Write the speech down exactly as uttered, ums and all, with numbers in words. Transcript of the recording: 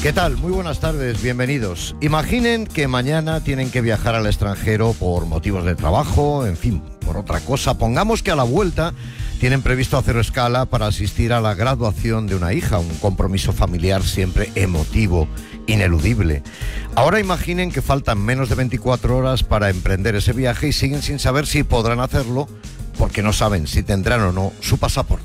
¿Qué tal? Muy buenas tardes, bienvenidos. Imaginen que mañana tienen que viajar al extranjero por motivos de trabajo, en fin, por otra cosa. Pongamos que a la vuelta tienen previsto hacer escala para asistir a la graduación de una hija, un compromiso familiar siempre emotivo, ineludible. Ahora imaginen que faltan menos de veinticuatro horas para emprender ese viaje y siguen sin saber si podrán hacerlo porque no saben si tendrán o no su pasaporte.